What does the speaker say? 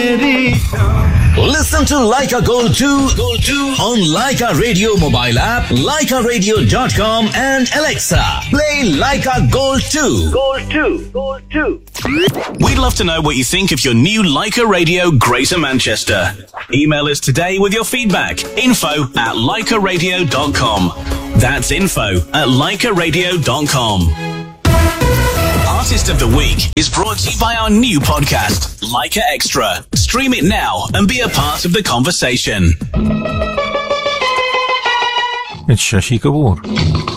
Listen to Leica Gold 2 on Leica Radio mobile app, LeicaRadio.com and Alexa. Play Leica Gold 2. Gold 2. We'd love to know what you think of your new Leica Radio Greater Manchester. Email us today with your feedback. info@LeicaRadio.com. That's info@LeicaRadio.com. Artist of the Week is brought to you by our new podcast, Leica Extra. Stream it now and be a part of the conversation. It's Shashi Kapoor.